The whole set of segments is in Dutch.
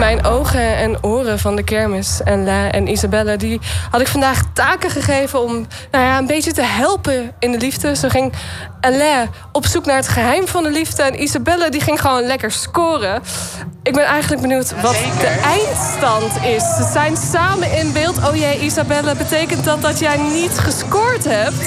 mijn ogen en oren van de kermis. En Isabelle, die had ik vandaag taken gegeven om een beetje te helpen in de liefde. Zo ging Alain op zoek naar het geheim van de liefde. En Isabelle, die ging gewoon lekker scoren. Ik ben eigenlijk benieuwd wat de eindstand is. Ze zijn samen in beeld. Oh jee, Isabelle, betekent dat jij niet gescoord hebt?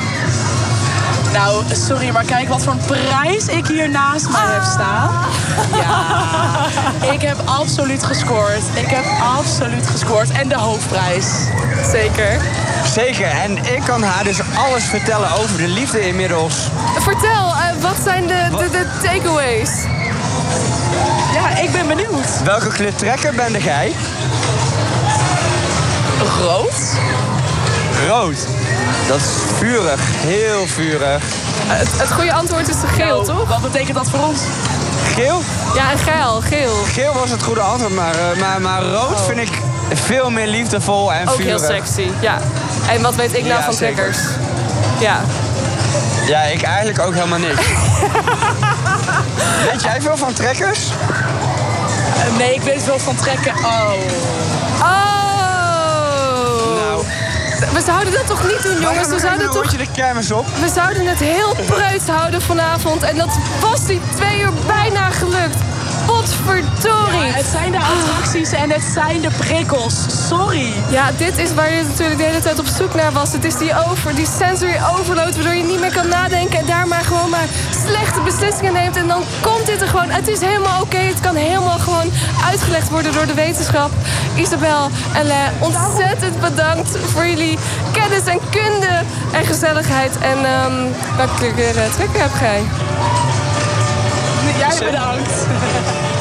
Nou, sorry, maar kijk wat voor een prijs ik hier naast mij heb staan. Ja, ik heb absoluut gescoord. En de hoofdprijs. Zeker. Zeker, en ik kan haar dus alles vertellen over de liefde inmiddels. Vertel, wat zijn de takeaways? Ja, ik ben benieuwd. Welke kleur trekker ben jij? Rood? Rood. Dat is vurig, heel vurig. Het goede antwoord is geel, toch? Wat betekent dat voor ons? Geel? Ja, en geel. Geel was het goede antwoord, maar rood vind ik veel meer liefdevol en vurig. Ook heel sexy, ja. En wat weet ik nou van zeker. trekkers? Ja. Ja, ik eigenlijk ook helemaal niks. Weet jij veel van trekkers? Nee, ik weet wel van trekken. Oh! Nou. We zouden dat toch niet doen, jongens? We zouden toch... de kermis op. We zouden het heel preuts houden vanavond. En dat was die 2 uur bijna gelukt. Potverdorie. Ja, het zijn de attracties en het zijn de prikkels. Sorry. Ja, dit is waar je natuurlijk de hele tijd op zoek naar was. Het is die sensory overload, waardoor je niet meer kan nadenken en daar maar gewoon maar slechte beslissingen neemt. En dan komt dit er gewoon. Het is helemaal oké. Het kan helemaal gewoon uitgelegd worden door de wetenschap. Isabel en Alain, ontzettend bedankt voor jullie kennis en kunde en gezelligheid. En welke kleur trekker heb jij? Jij bedankt.